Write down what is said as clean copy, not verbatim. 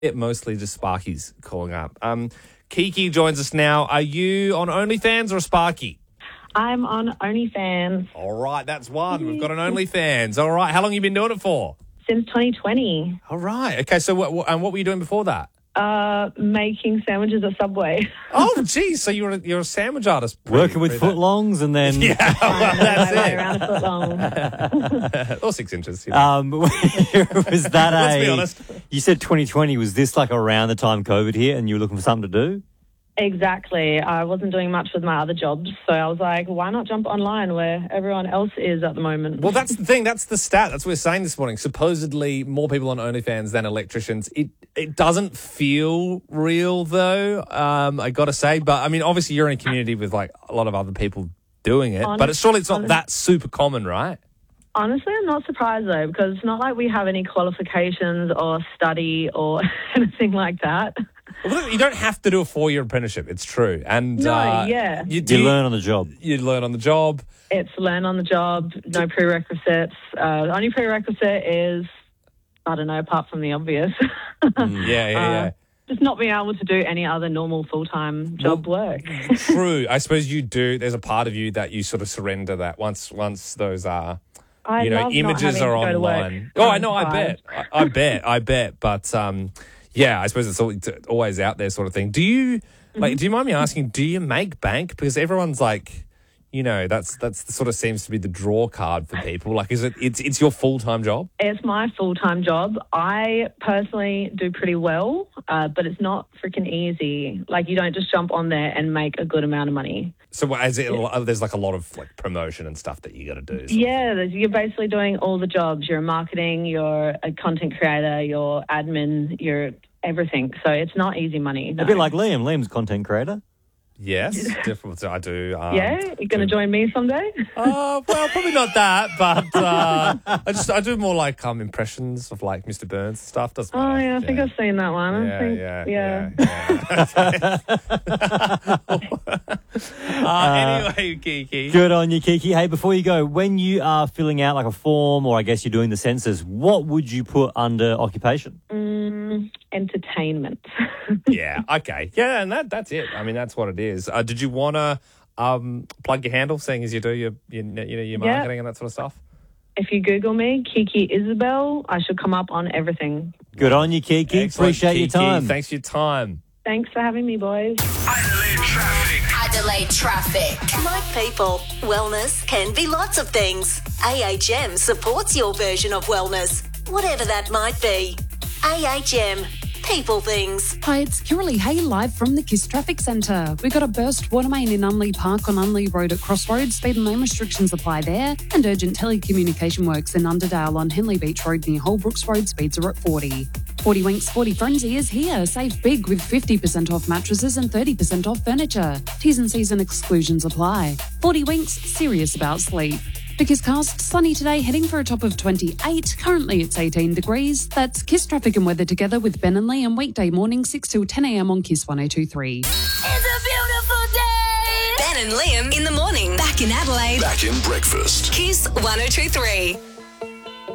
Mostly just Sparky's calling up. Kiki joins us now. Are you on OnlyFans or Sparky? I'm on OnlyFans. All right, that's one. We've got an OnlyFans. All right, how long have you been doing it for? Since 2020. All right. Okay, so what were you doing before that? Making sandwiches at Subway. Oh, geez. So you're a sandwich artist. Working with footlongs and then... Yeah, well, that's it. Around a foot long. Or 6 inches. Was that Let's be honest. You said 2020. Was this like around the time COVID hit and you were looking for something to do? Exactly. I wasn't doing much with my other jobs, so I was like, why not jump online where everyone else is at the moment? Well, that's the thing. That's the stat. That's what we're saying this morning. Supposedly more people on OnlyFans than electricians. It doesn't feel real, though, I got to say. But, I mean, obviously you're in a community with, like, a lot of other people doing it. But surely it's not that super common, right? Honestly, I'm not surprised, though, because it's not like we have any qualifications or study or anything like that. Well, you don't have to do a 4-year apprenticeship. It's true. And yeah. You learn on the job. You learn on the job. It's learn on the job, no prerequisites. The only prerequisite is, I don't know, apart from the obvious. Yeah. Just not being able to do any other normal full-time job work. True. I suppose you do. There's a part of you that you sort of surrender that once those are, images are online. Oh, I know. I bet. But, yeah, I suppose it's always out there sort of thing. Do you do you mind me asking, do you make bank? Because everyone's like, that's sort of seems to be the draw card for people. Like, it's your full-time job? It's my full-time job. I personally do pretty well, but it's not freaking easy. Like, you don't just jump on there and make a good amount of money. So there's like a lot of like promotion and stuff that you got to do. Yeah, you're basically doing all the jobs. You're marketing, you're a content creator, you're admin, you're everything. So it's not easy money. No. A bit like Liam. Liam's a content creator. Yes, definitely. I do. Yeah, you're going to join me someday? Well, probably not that, but I do more like impressions of like Mr. Burns and stuff. Doesn't matter. Oh yeah, I think I've seen that one. Anyway, Kiki. Good on you, Kiki. Hey, before you go, when you are filling out like a form, or I guess you're doing the census, what would you put under occupation? Entertainment. Yeah. Okay. Yeah, and that's it. I mean, that's what it is. Did you want to plug your handle, seeing as you do your marketing and that sort of stuff? If you Google me, Kiki Isabel, I should come up on everything. Good on you, Kiki. Excellent, Appreciate your time. Thanks for your time. Thanks for having me, boys. Adelaide Traffic. Like people, wellness can be lots of things. AHM supports your version of wellness, whatever that might be. AHM. People things. Hi, it's Kirralie Hay live from the KISS Traffic Centre. We've got a burst water main in Unley Park on Unley Road at Crossroads. Speed and lane restrictions apply there. And urgent telecommunication works in Underdale on Henley Beach Road near Holbrooks Road. Speeds are at 40. 40 Winks 40 Frenzy is here. Save big with 50% off mattresses and 30% off furniture. T's and C's and exclusions apply. 40 Winks, serious about sleep. The KISS Cast, sunny today, heading for a top of 28. Currently it's 18 degrees. That's KISS Traffic and Weather together with Ben and Liam, weekday morning 6 till 10 a.m. on KISS 102.3. It's a beautiful day. Ben and Liam in the morning. Back in Adelaide. Back in breakfast. KISS 102.3.